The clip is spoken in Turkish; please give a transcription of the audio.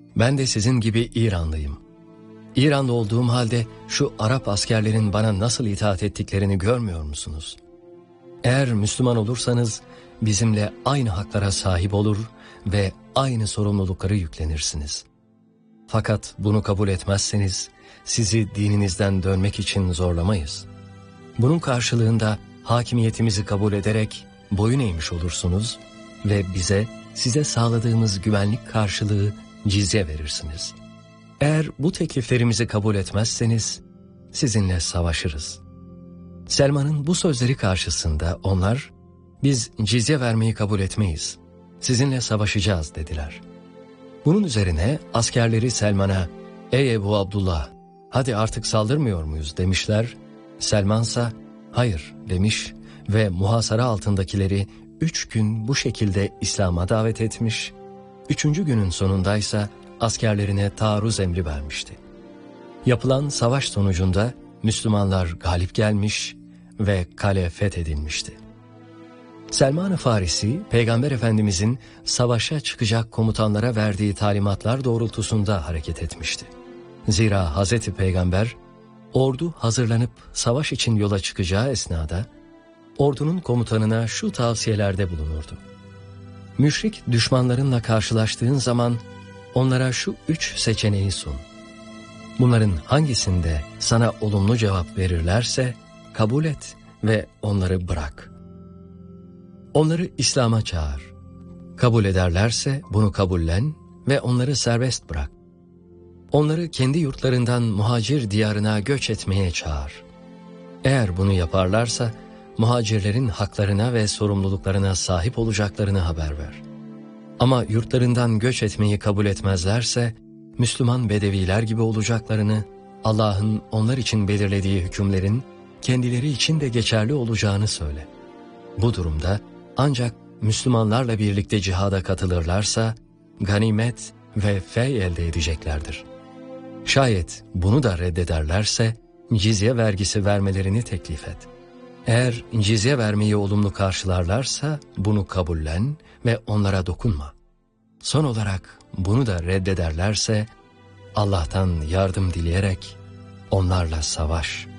Ben de sizin gibi İranlıyım. İranlı olduğum halde şu Arap askerlerin bana nasıl itaat ettiklerini görmüyor musunuz? Eğer Müslüman olursanız bizimle aynı haklara sahip olur ve aynı sorumlulukları yüklenirsiniz. Fakat bunu kabul etmezseniz sizi dininizden dönmek için zorlamayız. Bunun karşılığında hakimiyetimizi kabul ederek boyun eğmiş olursunuz ve size sağladığımız güvenlik karşılığı cizye verirsiniz. Eğer bu tekliflerimizi kabul etmezseniz sizinle savaşırız. Selman'ın bu sözleri karşısında onlar, biz cizye vermeyi kabul etmeyiz, sizinle savaşacağız dediler. Bunun üzerine askerleri Selman'a, ey Ebu Abdullah, hadi artık saldırmıyor muyuz demişler. Selmansa hayır demiş ve muhasara altındakileri 3 gün bu şekilde İslam'a davet etmiş, 3. günün sonundaysa askerlerine taarruz emri vermişti. Yapılan savaş sonucunda Müslümanlar galip gelmiş ve kale fethedilmişti. Selman-ı Farisi, Peygamber Efendimizin savaşa çıkacak komutanlara verdiği talimatlar doğrultusunda hareket etmişti. Zira Hazreti Peygamber, ordu hazırlanıp savaş için yola çıkacağı esnada, ordunun komutanına şu tavsiyelerde bulunurdu. Müşrik düşmanlarınla karşılaştığın zaman onlara şu 3 seçeneği sun. Bunların hangisinde sana olumlu cevap verirlerse kabul et ve onları bırak. Onları İslam'a çağır. Kabul ederlerse bunu kabullen ve onları serbest bırak. Onları kendi yurtlarından muhacir diyarına göç etmeye çağır. Eğer bunu yaparlarsa muhacirlerin haklarına ve sorumluluklarına sahip olacaklarını haber ver. Ama yurtlarından göç etmeyi kabul etmezlerse Müslüman bedeviler gibi olacaklarını, Allah'ın onlar için belirlediği hükümlerin kendileri için de geçerli olacağını söyle. Bu durumda ancak Müslümanlarla birlikte cihada katılırlarsa ganimet ve fey elde edeceklerdir. Şayet bunu da reddederlerse cizye vergisi vermelerini teklif et. Eğer cizye vermeyi olumlu karşılarlarsa bunu kabullen ve onlara dokunma. Son olarak bunu da reddederlerse Allah'tan yardım dileyerek onlarla savaş.